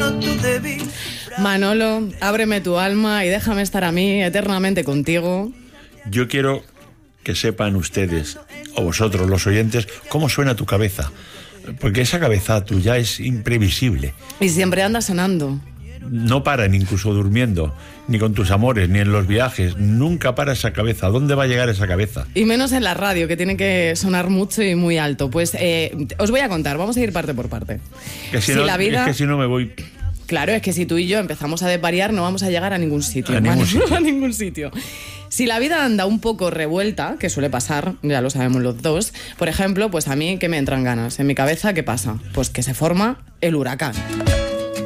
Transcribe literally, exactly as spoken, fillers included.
Manolo, ábreme tu alma y déjame estar a mí eternamente contigo. Yo quiero que sepan ustedes, o vosotros los oyentes, cómo suena tu cabeza. Porque esa cabeza tuya es imprevisible. Y siempre anda sonando. No paran incluso durmiendo, ni con tus amores, ni en los viajes. Nunca para esa cabeza. ¿Dónde va a llegar esa cabeza? Y menos en la radio, que tiene que sonar mucho y muy alto. Pues eh, os voy a contar, vamos a ir parte por parte. Que si, si no, la vida... es que si no me voy... Claro, es que si tú y yo empezamos a desvariar no vamos a llegar a ningún sitio. A ningún sitio. A ningún sitio. Si la vida anda un poco revuelta, que suele pasar, ya lo sabemos los dos, por ejemplo, pues a mí, ¿qué me entran ganas? En mi cabeza, ¿qué pasa? Pues que se forma el huracán.